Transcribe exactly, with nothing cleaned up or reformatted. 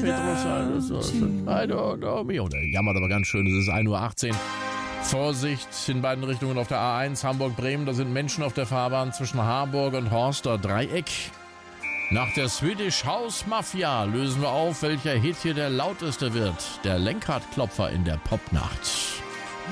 Petrus sein. I don't know me. Oh, der jammert aber ganz schön. Es ist ein Uhr achtzehn. Vorsicht in beiden Richtungen auf der A eins, Hamburg-Bremen. Da sind Menschen auf der Fahrbahn zwischen Harburg und Horster Dreieck. Nach der Swedish House Mafia lösen wir auf, welcher Hit hier der lauteste wird. Der Lenkradklopfer in der Popnacht.